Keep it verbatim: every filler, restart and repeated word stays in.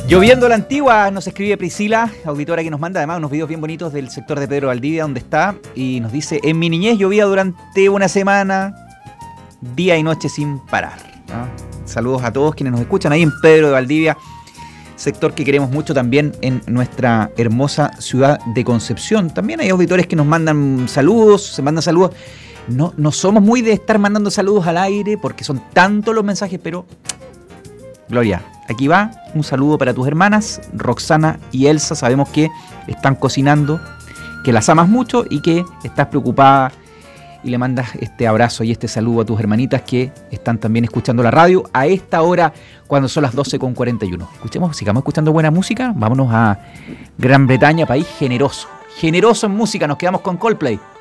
Lloviendo a la antigua, nos escribe Priscila, auditora que nos manda además unos videos bien bonitos del sector de Pedro Valdivia, donde está, y nos dice: en mi niñez llovía durante una semana, día y noche sin parar, ¿no? Saludos a todos quienes nos escuchan ahí en Pedro de Valdivia, sector que queremos mucho también en nuestra hermosa ciudad de Concepción. También hay auditores que nos mandan saludos, se mandan saludos. No, no somos muy de estar mandando saludos al aire porque son tantos los mensajes, pero Gloria, aquí va un saludo para tus hermanas, Roxana y Elsa. Sabemos que están cocinando, que las amas mucho y que estás preocupada, y le mandas este abrazo y este saludo a tus hermanitas que están también escuchando la radio a esta hora cuando son las doce con cuarenta y uno. Escuchemos, sigamos escuchando buena música. Vámonos a Gran Bretaña, país generoso. Generoso en música, nos quedamos con Coldplay.